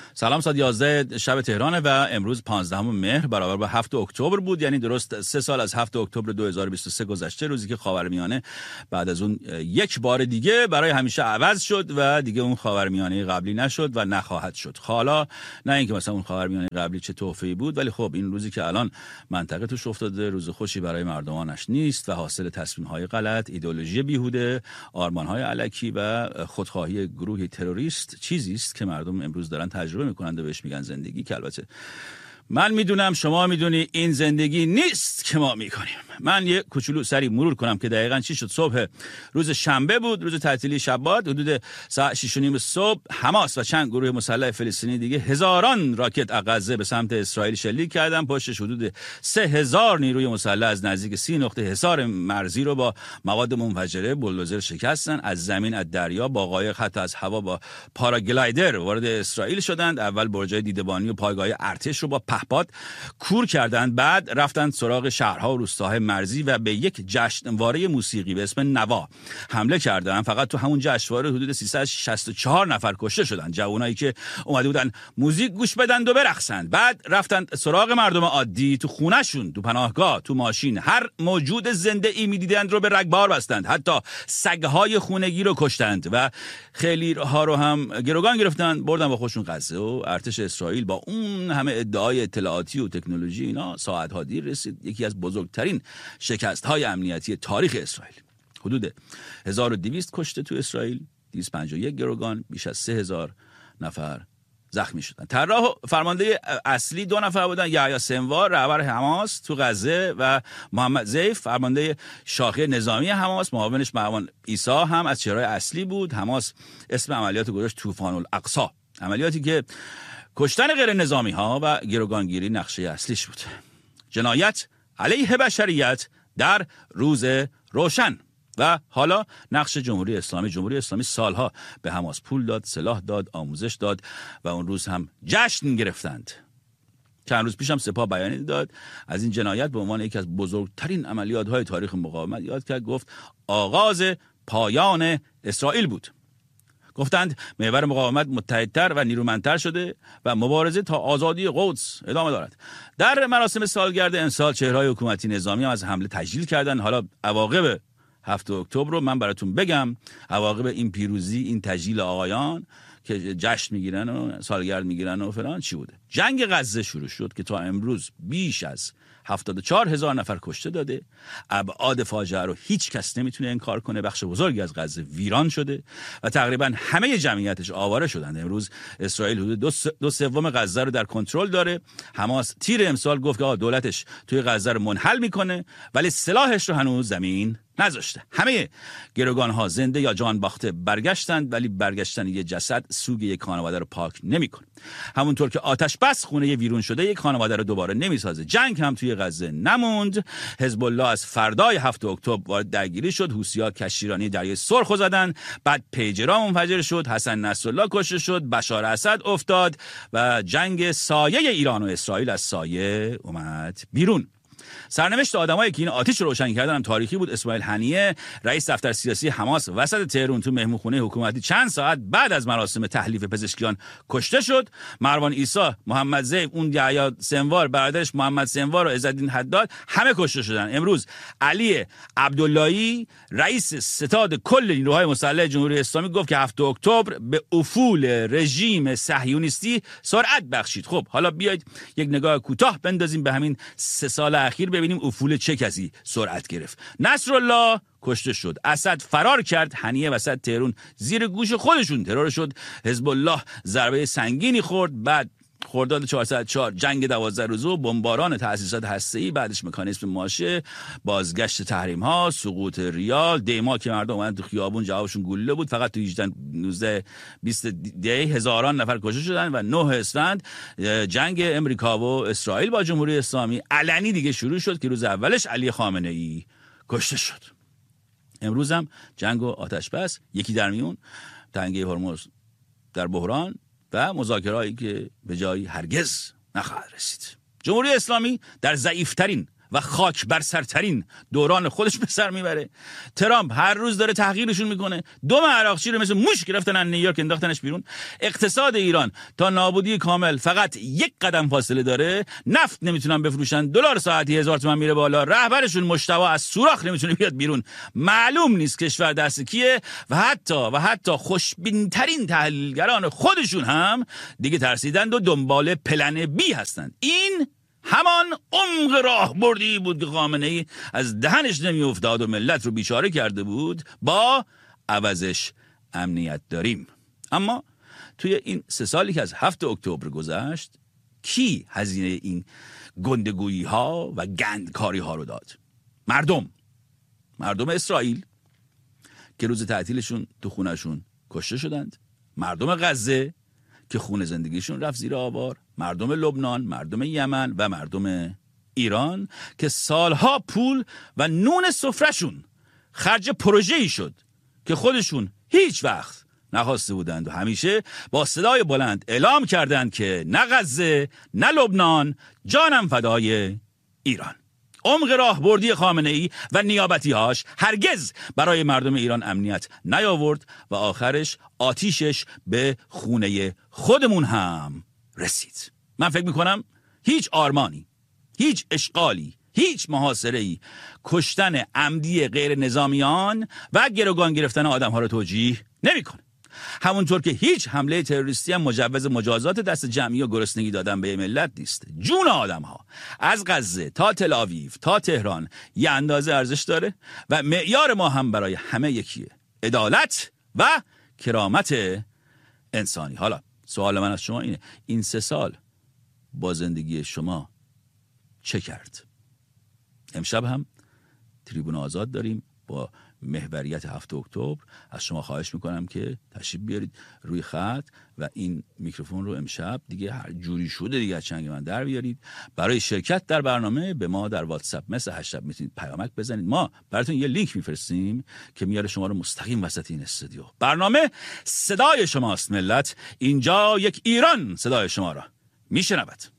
سلام، ساعت 11 شب تهرانه و امروز 15 مهر برابر با 7 اکتبر بود، یعنی درست 3 سال از 7 اکتبر 2023 گذشته، روزی که خاورمیانه بعد از اون یک بار دیگه برای همیشه عوض شد و دیگه اون خاورمیانه قبلی نشد و نخواهد شد. حالا نه اینکه مثلا اون خاورمیانه قبلی چه تحفه‌ای بود، ولی خب این روزی که الان منطقه توش افتاده روز خوشی برای مردمانش نیست و حاصل تصمیم‌های غلط، ایدئولوژی بیهوده، آرمان‌های الکی و خودخواهی گروهی تروریست چیزی است که مردم امروز دارن تجربه میکنند و بهش میگن زندگی، که البته من میدونم شما میدونی این زندگی نیست که ما میکنیم. من یه کوچولو سری مرور کنم که دقیقاً چی شد. صبح روز شنبه بود، روز تعطیلی شبات، حدود ساعت 6:30 صبح حماس و چند گروه مسلح فلسطینی دیگه هزاران راکت از غزه به سمت اسرائیل شلیک کردن. پشتش حدود 3000 نیروی مسلح از نزدیک 30 نقطه حصار مرزی رو با مواد منفجره بولدوزر شکستن. از زمین، از دریا، با قایق، حتی از هوا با پاراگلایدر وارد اسرائیل شدند. اول برجای دیدبانی و پایگاه ارتش رو با پهپاد کور کردند، بعد رفتند سراغ شهرها و روستاهای مرزی و به یک جشنواره موسیقی به اسم نوا حمله کردند. فقط تو همون جشنواره حدود 364 نفر کشته شدند، جوانایی که اومده بودن موزیک گوش بدن و برقصند. بعد رفتند سراغ مردم عادی، تو خونه‌شون، تو پناهگاه، تو ماشین، هر موجود زنده ای می‌دیدند رو به رگبار بستند، حتی سگ‌های خونگی رو کشتند و خیلی ها رو هم گروگان گرفتن بردن با خودشون غزه. و ارتش اسرائیل با اون همه ادعای اطلاعاتی و تکنولوژی اینا ساعت‌ها دیر رسید. یکی از بزرگترین شکست‌های امنیتی تاریخ اسرائیل. حدود 1200 کشته تو اسرائیل، 251 گروگان، بیش از 3000 نفر زخمی شدن. طراح و فرمانده اصلی 2 نفر بودن، یحیی سنوار رهبر حماس تو غزه و محمد زیف فرمانده شاخه نظامی حماس. معاونش معاون عیسی هم از چهره‌های اصلی بود. حماس اسم عملیات گذاشت طوفان الاقصی، عملیاتی که کشتن غیر نظامی ها و گروگانگیری نقشه اصلیش بود. جنایت علیه بشریت در روز روشن. و حالا نقش جمهوری اسلامی سالها به حماس پول داد، سلاح داد، آموزش داد و اون روز هم جشن گرفتند. چند روز پیش هم سپاه بیانیه داد از این جنایت به عنوان یکی از بزرگترین عملیات‌های تاریخ مقاومت یاد کرد. گفت آغاز پایان اسرائیل بود. گفتند محور مقاومت متحدتر و نیرومندتر شده و مبارزه تا آزادی قدس ادامه دارد. در مراسم سالگرد امسال چهره‌های حکومتی نظامی هم از حمله تجلیل کردند. حالا عواقب 7 اکتبر رو من براتون بگم. عواقب این پیروزی، این تجلیل آقایان که جشن میگیرن و سالگرد میگیرن و فلان چی بوده. جنگ غزه شروع شد که تا امروز بیش از 74,000 نفر کشته داده. ابعاد فاجعه رو هیچ کس نمیتونه انکار کنه. بخش بزرگی از غزه ویران شده و تقریبا همه جمعیتش آواره شدند. امروز اسرائیل حدود 2/3 غزه رو در کنترل داره. حماس تیر امسال گفت که دولتش توی غزه رو منحل میکنه، ولی سلاحش رو هنوز زمین نذاشته. همه گروگان‌ها زنده یا جان باخته برگشتند، ولی برگشتن یه جسد سوگ یک خانواده رو پاک نمی‌کنه. همونطور که آتش بس خونه ویرون شده یک خانواده رو دوباره نمیسازه. جنگ هم توی غزه نموند. حزب الله از فردای 7 اکتبر وارد درگیری شد. حوثی‌ها کشتیرانی دریای سرخ زدن، بعد پیجرا منفجر شد، حسن نصرالله کشته شد، بشار اسد افتاد و جنگ سایه ایران و اسرائیل از سایه اومد بیرون. سرنوشت آدمایی که این آتش روشن کردن هم تاریخی بود. اسماعیل هنیه رئیس دفتر سیاسی حماس وسط تهران تو مهمونخونه حکومتی چند ساعت بعد از مراسم تحلیف پزشکیان کشته شد. مروان عیسی، محمد زیف، اون یحیی سنوار برادرش محمد سنوار و عزالدین حداد همه کشته شدن. امروز علی عبداللهی رئیس ستاد کل نیروهای مسلح جمهوری اسلامی گفت که 7 اکتبر به افول رژیم صهیونیستی سرعت بخشید. خب حالا بیاید یک نگاه کوتاه بندازیم به همین 3 سال اخیر ببینیم افول چه کسی سرعت گرفت. نصرالله کشته شد، اسد فرار کرد، هنیه وسط تهران زیر گوش خودشون ترور شد، حزب الله ضربه سنگینی خورد، بعد خرداد 404 جنگ 12 روزه و بمباران تأسیسات هسته‌ای، بعدش مکانیزم ماشه، بازگشت تحریم ها، سقوط ریال، دیما که مردم اومدن تو خیابون جوابشون گلوله بود. فقط تو 18 19 20 دی هزاران نفر کشته شدن و 9 اسفند جنگ امریکا و اسرائیل با جمهوری اسلامی علنی دیگه شروع شد که روز اولش علی خامنه‌ای کشته شد. امروز هم جنگ و آتش بس، یکی در میون، تنگه هرمز در بحران و مذاکرهایی که به جایی هرگز نخواهد رسید. جمهوری اسلامی در ضعیفترین و خاک بر سرترین دوران خودش به سر میبره. ترامپ هر روز داره تحقیرشون میکنه. دم عراقچی رو مثل موش گرفتن از نیویورک انداختنش بیرون. اقتصاد ایران تا نابودی کامل فقط یک قدم فاصله داره. نفت نمیتونن بفروشن، دلار ساعتی 1000 تومان میره بالا، رهبرشون مجتبی از سوراخ نمیتونه بیاد بیرون. معلوم نیست کشور دست کیه و حتی خوشبینترین تحلیلگران خودشون هم دیگه ترسیدند و دنبال پلن بی هستند. این همان عمق راهبردی بود که خامنه‌ای از دهنش نمیافتاد و ملت رو بیچاره کرده بود. با عوضش امنیت داریم. اما توی این 3 سالی که از 7 اکتبر گذشت، کی هزینه این گندگویی ها و گندکاری ها رو داد؟ مردم اسرائیل که روز تعطیلشون تو خونهشون کشته شدند، مردم غزه که خون زندگیشون رفت زیر آوار، مردم لبنان، مردم یمن و مردم ایران که سالها پول و نون سفرهشون خرج پروژه‌ای شد که خودشون هیچ وقت نخواسته بودند و همیشه با صدای بلند اعلام کردند که نه غزه نه لبنان، جانم فدای ایران. عمق راهبردی خامنه‌ای و نیابتی‌هاش هرگز برای مردم ایران امنیت نیاورد و آخرش آتیشش به خونه خودمون هم رسید. من فکر میکنم هیچ آرمانی، هیچ اشغالی، هیچ محاصره‌ای کشتن عمدی غیر نظامیان و گروگان گرفتن آدم‌ها رو توجیه نمی‌کنه. همونطور که هیچ حمله تروریستی هم مجوز مجازات دست جمعی و گرسنگی دادن به ملت نیست. جون آدم‌ها از غزه تا تل آویو تا تهران یه اندازه ارزش داره و معیار ما هم برای همه یکیه: عدالت و کرامت انسانی. حالا سوال من از شما اینه: این 3 سال با زندگی شما چه کرد؟ امشب هم تریبون آزاد داریم با محوریت 7 اکتبر. از شما خواهش میکنم که تشریف بیارید روی خط و این میکروفون رو امشب دیگه هر جوری شده دیگه از چنگ من در بیارید. برای شرکت در برنامه به ما در واتساپ مثل 8 شب میتونید پیامک بزنید. ما براتون یه لینک میفرستیم که میاره شما رو مستقیم وسط این استودیو. برنامه صدای شماست ملت. اینجا یک ایران صدای شما را میشنود.